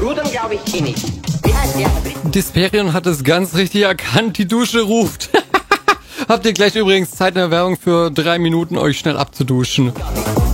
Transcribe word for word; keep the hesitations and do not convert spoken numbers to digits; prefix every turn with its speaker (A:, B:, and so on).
A: Rudern glaube ich eh nicht. Wie heißt der?
B: Disperion hat es ganz richtig erkannt, die Dusche ruft. Habt ihr gleich übrigens Zeit in der Werbung für drei Minuten, euch schnell abzuduschen.